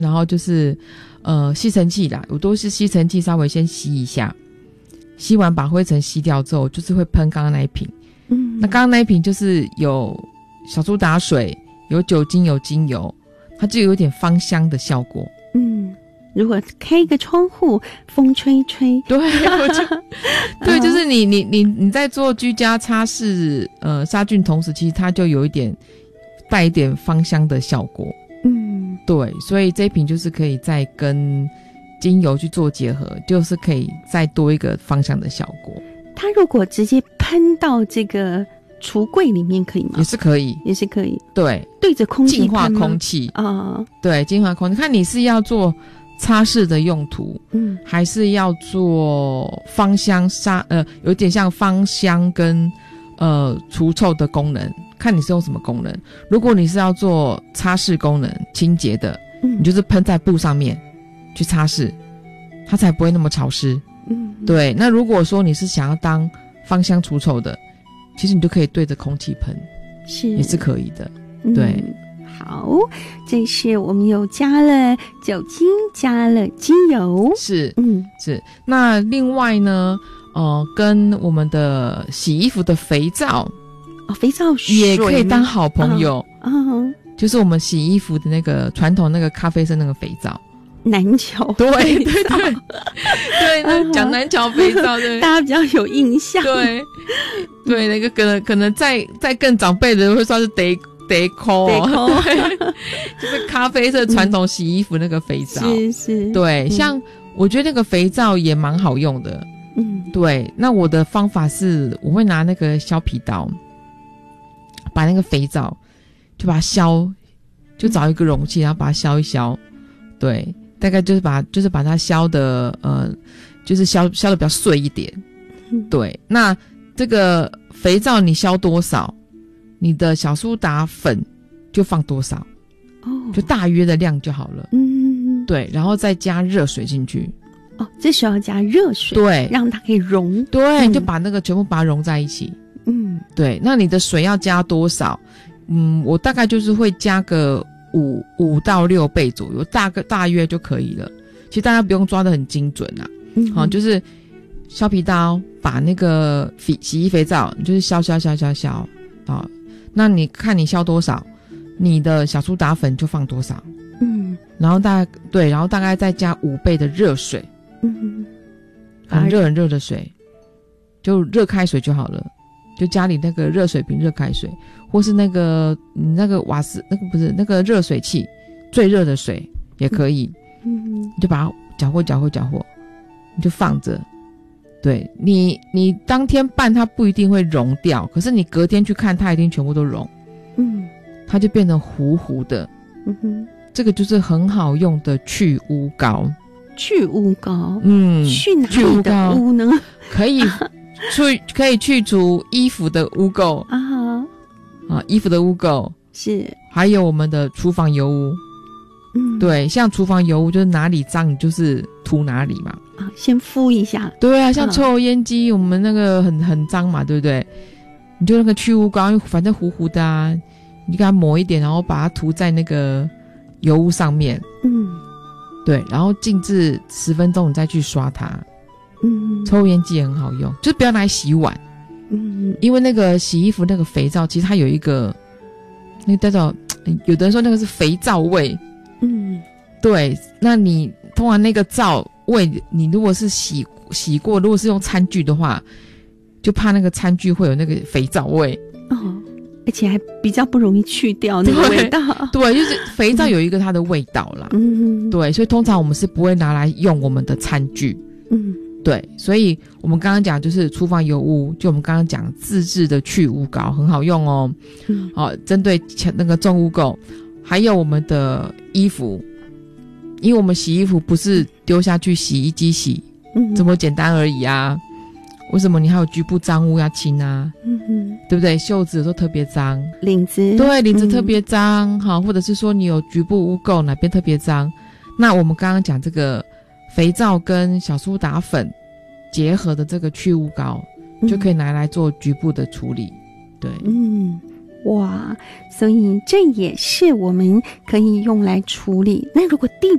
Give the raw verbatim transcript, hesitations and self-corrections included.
然后就是呃吸尘器啦，我都是吸尘器稍微先吸一下，吸完把灰尘吸掉之后，就是会喷刚刚那一瓶。嗯，那刚刚那一瓶就是有小苏打水，有酒精，有精油，它就有点芳香的效果。 嗯，如果开一个窗户，风吹吹， 对，我就对，就是你你你你在做居家擦拭呃杀菌同时，其实它就有一点带一点芳香的效果。嗯，对，所以这一瓶就是可以再跟精油去做结合，就是可以再多一个芳香的效果。 它如果直接喷到这个橱柜里面可以吗？ 也是可以， 也是可以。 对， 对着空气净化空气啊、呃， 对，净化空气。看你是要做擦拭的用途，嗯，还是要做芳香杀呃，有点像芳香跟呃除臭的功能，看你是用什么功能。如果你是要做擦拭功能、清洁的，嗯，你就是喷在布上面去擦拭，它才不会那么潮湿。嗯，对。那如果说你是想要当芳香除臭的，其实你就可以对着空气喷，是也是可以的。对。 嗯，好，这是我们又加了酒精，加了精油， 是，嗯，是。那另外呢，呃，跟我们的洗衣服的肥皂， 哦，肥皂水也可以当好朋友， 嗯，嗯就是我们洗衣服的那个传统那个咖啡色那个肥皂。 南桥， 对对对对，那讲南桥肥皂，对， 大家比较有印象。 对对，那个可能可能在在更长辈的人会说是 day day call， 对，就是咖啡色传统洗衣服那个肥皂， 是是， 对，嗯，像我觉得那个肥皂也蛮好用的，嗯，对。那我的方法是，我会拿那个削皮刀，把那个肥皂就把它削，就找一个容器，然后把它削一削，对。大概就是把就是把它削的呃，就是削削的比较碎一点，嗯，对。那这个肥皂你削多少，你的小苏打粉就放多少，哦，就大约的量就好了。嗯，对，然后再加热水进去。 哦，这时候要加热水， 对， 让它可以溶。 对， 嗯， 就把那个全部把它溶在一起。 嗯， 对。那你的水要加多少？嗯，我大概就是会加个。五五到六倍左右，大概大约就可以了。其实大家不用抓得很精准啊，嗯，好，就是削皮刀把那个洗洗衣肥皂，就是削削削削削啊。那你看你削多少，你的小苏打粉就放多少，嗯，然后大概对，然后大概再加五倍的热水，嗯，很热很热的水，就热开水就好了。就家里那个热水瓶热开水，或是那个你那个瓦斯那个不是那个热水器最热的水也可以，嗯，你就把它搅和搅和搅和，你就放着。对，你你当天拌它不一定会溶掉，可是你隔天去看它一定全部都溶，嗯，它就变成糊糊的，嗯哼，这个就是很好用的去污膏。 去污膏， 嗯， 去哪里的污呢？ 可以去可以去除衣服的污垢啊，啊，衣服的污垢是，还有我们的厨房油污，嗯，对，像厨房油污就是哪里脏你就是涂哪里嘛， 啊，先敷一下， 对啊，像抽油烟机，我们那个很很脏嘛，对不对？你就那个去污膏，反正糊糊的啊，你给它抹一点，然后把它涂在那个油污上面，嗯，对，然后静置十分钟，你再去刷它。嗯，抽油烟机也很好用，就是不要拿来洗碗。嗯，因为那个洗衣服那个肥皂，其实它有一个那个叫做，有的人说那个是肥皂味。嗯，对，那你通常那个皂味，你如果是洗洗过，如果是用餐具的话，就怕那个餐具会有那个肥皂味。 哦，而且还比较不容易去掉那个味道。 对，就是肥皂有一个它的味道啦。嗯，对，所以通常我们是不会拿来用我们的餐具。嗯。对，所以我们刚刚讲就是厨房油污，就我们刚刚讲自制的去污膏很好用哦。嗯，好，针对那个重污垢，还有我们的衣服，因为我们洗衣服不是丢下去洗衣机洗，嗯，这么简单而已啊。为什么你还有局部脏污要清啊？嗯哼，对不对？袖子有时候特别脏， 领子， 对，领子特别脏，好，嗯，或者是说你有局部污垢哪边特别脏，那我们刚刚讲这个。肥皂跟小苏打粉结合的这个去污膏，嗯，就可以拿来做局部的处理。对，嗯， 哇，所以这也是我们可以用来处理。那如果地